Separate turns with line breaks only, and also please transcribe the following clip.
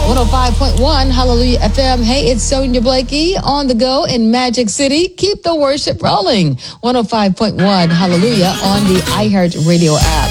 105.1 Hallelujah FM. Hey, it's Sonia Blakey on the go in Magic City. Keep the worship rolling. 105.1 Hallelujah on the iHeart Radio app.